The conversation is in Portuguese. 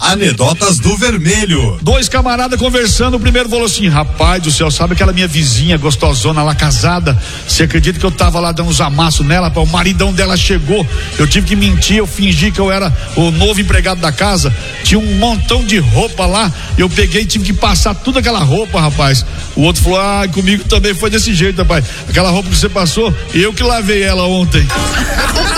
Anedotas do Vermelho. Dois camaradas conversando, o primeiro falou assim: rapaz do céu, sabe aquela minha vizinha gostosona lá casada? Você acredita que eu tava lá dando uns amassos nela, o maridão dela chegou, eu tive que mentir, eu fingi que eu era o novo empregado da casa, tinha um montão de roupa lá, eu peguei e tive que passar toda aquela roupa, rapaz. O outro falou: comigo também foi desse jeito, rapaz, aquela roupa que você passou, eu que lavei ela ontem.